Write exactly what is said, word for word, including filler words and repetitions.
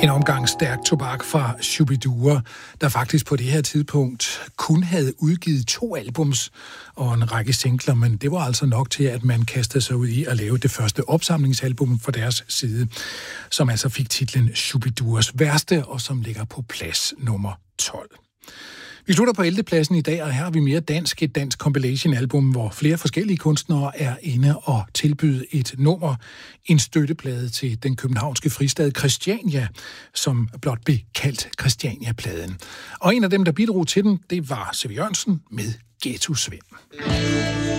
En omgang stærk tobak fra Shubidua, der faktisk på det her tidspunkt kun havde udgivet to albums og en række singler, men det var altså nok til, at man kastede sig ud i at lave det første opsamlingsalbum fra deres side, som altså fik titlen Shubiduas værste, og som ligger på plads nummer tolv. Vi slutter på ellevte pladsen i dag, og her har vi mere dansk, et dansk compilation-album, hvor flere forskellige kunstnere er inde og tilbyde et nummer, en støtteplade til den københavnske fristad Christiania, som blot blev kaldt Christiania-pladen. Og en af dem, der bidrog til den, det var C V Jørgensen med Ghetto Svend.